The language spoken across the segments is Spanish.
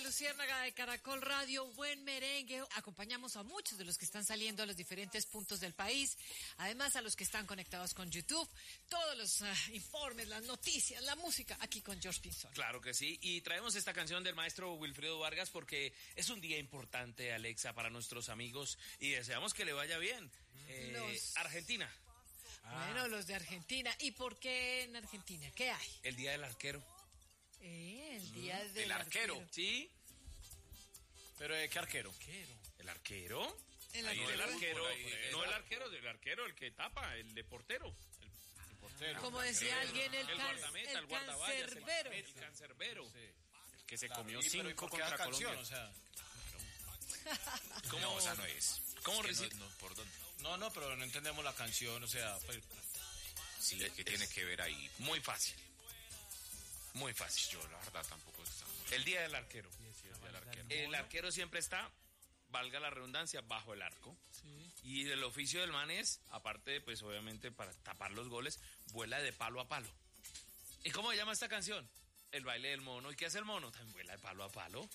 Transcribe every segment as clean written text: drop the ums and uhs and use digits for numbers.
Luciérnaga de Caracol Radio, buen merengue. Acompañamos a muchos de los que están saliendo a los diferentes puntos del país, además a los que están conectados con YouTube, todos los informes, las noticias, la música, aquí con George Pinzón. Claro que sí, y traemos esta canción del maestro Wilfredo Vargas porque es un día importante, Alexa, para nuestros amigos y deseamos que le vaya bien. Argentina. Bueno, los de Argentina. ¿Y por qué en Argentina? ¿Qué hay? El Día del Arquero. El día del arquero. ¿Sí? ¿Pero de qué arquero? ¿El arquero? El Ahí arquero. el arquero. No el arquero. arquero, el que tapa, el de portero. El portero. Como decía alguien, el guardameta, el guardaballas, cancerbero. el cancerbero. Sí. El que se comió ¿Y pero 5 por qué contra la canción? Colombia. O sea, ¿Cómo? No, esa no es. ¿Cómo Es que recibe? no, ¿por dónde? no, pero no entendemos la canción, o sea, pues, Sí, ¿qué tiene que ver ahí? Muy fácil. Muy fácil. Yo, la verdad, tampoco está. El Día del Arquero. El arquero. El arquero siempre está, valga la redundancia, bajo el arco. Sí. Y el oficio del man es, aparte, pues obviamente para tapar los goles, vuela de palo a palo. ¿Y cómo se llama esta canción? El baile del mono. ¿Y qué hace el mono? También vuela de palo a palo.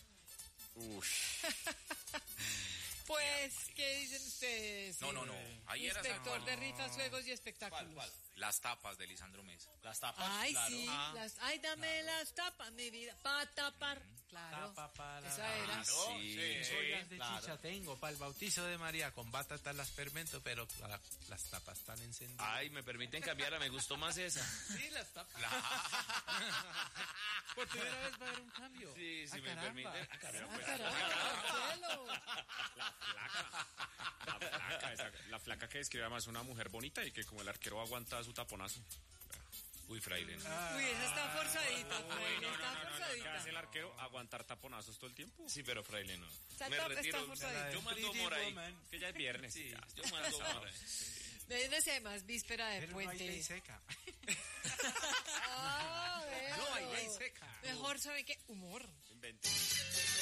Pues, ¿qué dicen ustedes? No. Ahí era Inspector de rifas, juegos y espectáculos. ¿Cuál? las tapas de Lisandro Mesa. Las tapas, Ay, claro. sí, ay, dame las tapas, mi vida, para tapar. Claro, Tapa para... esa era. Claro, Sí, Ollas de claro. chicha tengo para el bautizo de María, con batatas las fermento, pero las tapas están encendidas. Ay, me permiten cambiarla, me gustó más esa. Sí, las tapas. Por primera vez va a haber un cambio. Sí, si me caramba. permiten. La flaca que describe además una mujer bonita y que como el arquero aguanta su taponazo. Uy, fraile. Uy, esa está forzadita, Fraile, No, está ¿qué hace forzadita. el arquero? Aguantar taponazos todo el tiempo. Sí, pero fraile no. Esa Me tapa retiro. está forzadita. Yo mando humor ahí. Que ya es viernes. Sí, Ya. yo mando humor ahí. Véndese además víspera de Pero no hay puente. ley seca. Ah, veo. No hay ley seca. Mejor, ¿saben qué? Humor. Invente.